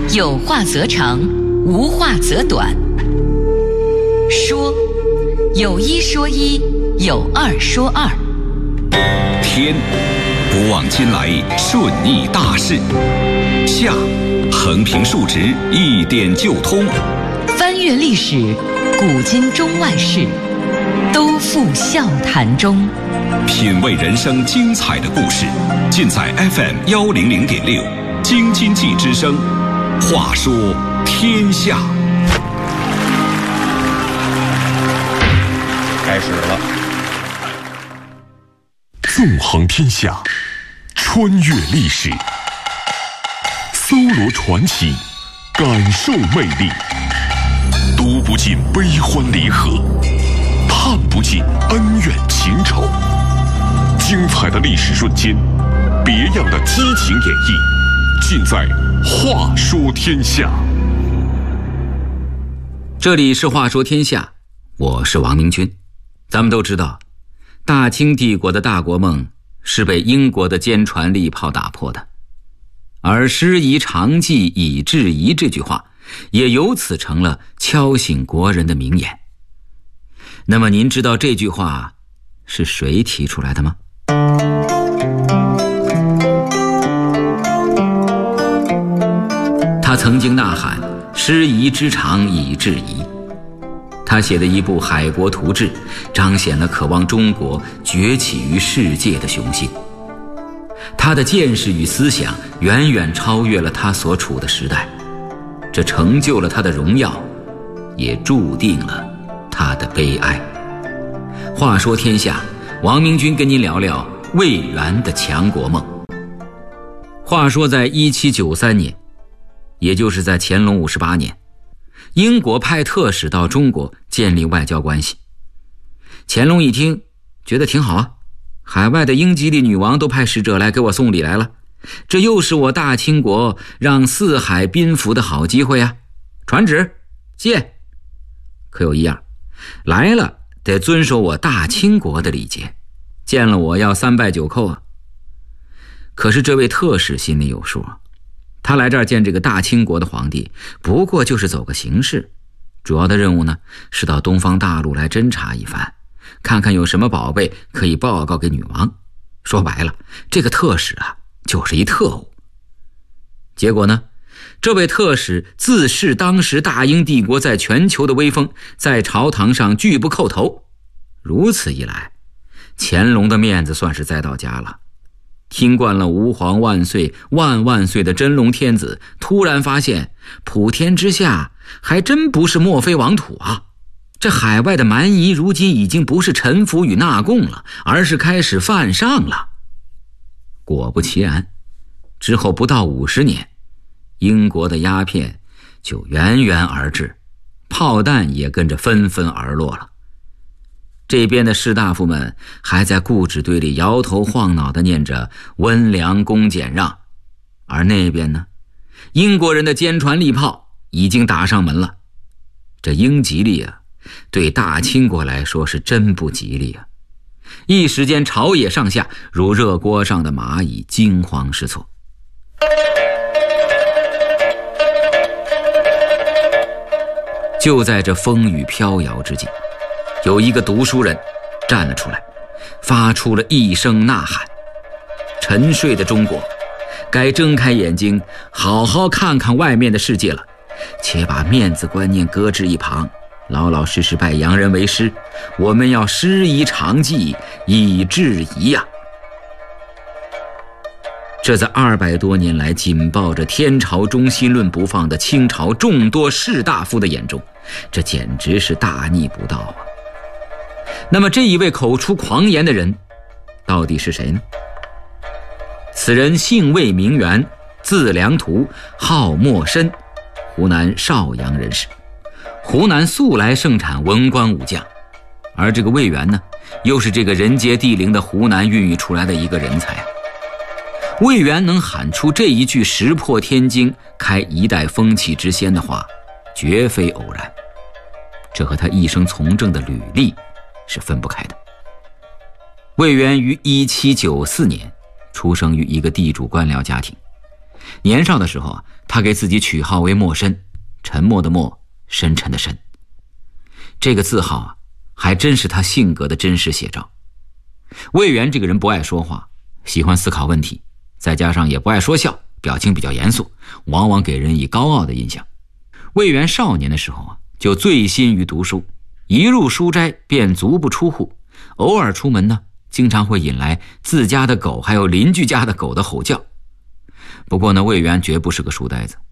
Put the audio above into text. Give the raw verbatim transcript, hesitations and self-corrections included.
有话则长，无话则短。说，有一说一，有二说二。 天，不忘今来顺逆大事；下，横平竖直一点就通。 翻阅历史，古今中外事，都付笑谈中。 品味人生精彩的故事，尽在 F M 一零零点六京津冀之声。话说天下， 开始了。 纵横天下，穿越历史，搜罗传奇，感受魅力，读不尽悲欢离合，探不尽恩怨情仇。精彩的历史瞬间，别样的激情演绎，尽在话说天下。 这里是话说天下，我是王明君。咱们都知道，大清帝国的大国梦是被英国的坚船利炮打破的，而师夷长技以制夷这句话也由此成了敲醒国人的名言。那么您知道这句话是谁提出来的吗？他曾经呐喊师夷之长以制夷。他写的一部《海国图志》彰显了渴望中国崛起于世界的雄心。他的见识与思想远远超越了他所处的时代，这成就了他的荣耀，也注定了他的悲哀。话说天下，王明君跟您聊聊魏源的强国梦。话说在一七九三年，也就是在乾隆五十八年，英国派特使到中国建立外交关系。乾隆一听，觉得挺好啊，海外的英吉利女王都派使者来给我送礼来了，这又是我大清国让四海宾服的好机会啊！传旨，见。可有一样，来了得遵守我大清国的礼节，见了我要三拜九叩啊。可是这位特使心里有数，他来这儿见这个大清国的皇帝，不过就是走个形式，主要的任务呢是到东方大陆来侦察一番，看看有什么宝贝可以报告给女王。说白了，这个特使啊就是一特务。结果呢，这位特使自恃当时大英帝国在全球的威风，在朝堂上拒不叩头。如此一来，乾隆的面子算是栽到家了。听惯了吾皇万岁万万岁的真龙天子，突然发现普天之下还真不是莫非王土啊！这海外的蛮夷如今已经不是臣服与纳贡了，而是开始犯上了。果不其然，之后不到五十年，英国的鸦片就源源而至，炮弹也跟着纷纷而落了。这边的士大夫们还在固执堆里摇头晃脑地念着温良恭俭让，而那边呢，英国人的坚船利炮已经打上门了。这英吉利啊，对大清国来说是真不吉利啊！一时间朝野上下如热锅上的蚂蚁，惊慌失措。就在这风雨飘摇之际，有一个读书人站了出来，发出了一声呐喊：沉睡的中国，该睁开眼睛好好看看外面的世界了，且把面子观念搁置一旁，老老实实拜洋人为师，我们要师夷长技以制夷呀！这在二百多年来紧抱着天朝中心论不放的清朝众多士大夫的眼中，这简直是大逆不道啊！那么这一位口出狂言的人到底是谁呢？此人姓魏名源，字良图，号默深，湖南邵阳人士。湖南素来盛产文官武将，而这个魏源呢，又是这个人杰地灵的湖南孕育出来的一个人才啊。魏源能喊出这一句石破天惊、开一代风气之先的话，绝非偶然，这和他一生从政的履历是分不开的。魏源于一七九四年出生于一个地主官僚家庭， 年少的时候啊，他给自己取号为默深，沉默的默，深沉的深。这个字号啊，还真是他性格的真实写照。魏源这个人不爱说话，喜欢思考问题，再加上也不爱说笑，表情比较严肃，往往给人以高傲的印象。魏源少年的时候啊，就醉心于读书，一入书斋便足不出户，偶尔出门呢，经常会引来自家的狗还有邻居家的狗的吼叫。不过呢，魏源绝不是个书呆子，